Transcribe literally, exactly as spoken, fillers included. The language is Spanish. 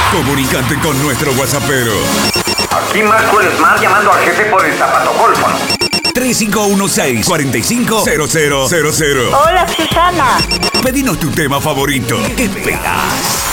Comunicate con nuestro WhatsAppero. Aquí Marco el Smart llamando al jefe por el zapatocólfono. tres cinco uno seis, cuatro cinco, cero cero cero cero. Hola, Susana. Pedinos tu tema favorito. ¿Qué esperas?